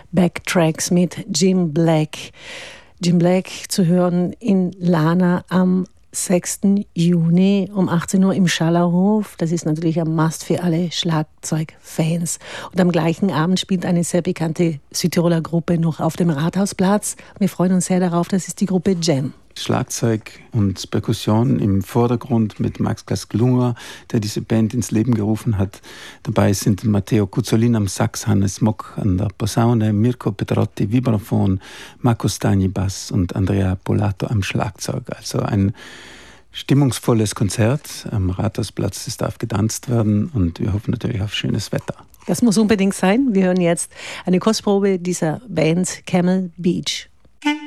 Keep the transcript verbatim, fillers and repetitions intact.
Backtracks mit Jim Black. Jim Black zu hören in Lana am sechsten Juni um achtzehn Uhr im Schallerhof. Das ist natürlich ein Must für alle Schlagzeugfans. Und am gleichen Abend spielt eine sehr bekannte Südtiroler Gruppe noch auf dem Rathausplatz. Wir freuen uns sehr darauf, das ist die Gruppe Jam. Schlagzeug und Perkussion im Vordergrund mit Max Gasklunga, der diese Band ins Leben gerufen hat. Dabei sind Matteo Cuzzolin am Sax, Hannes Mock an der Posaune, Mirko Pedrotti Vibraphon, Marco Stagni Bass und Andrea Polato am Schlagzeug. Also ein stimmungsvolles Konzert am Rathausplatz. Es darf getanzt werden und wir hoffen natürlich auf schönes Wetter. Das muss unbedingt sein. Wir hören jetzt eine Kostprobe dieser Band Camel Beach.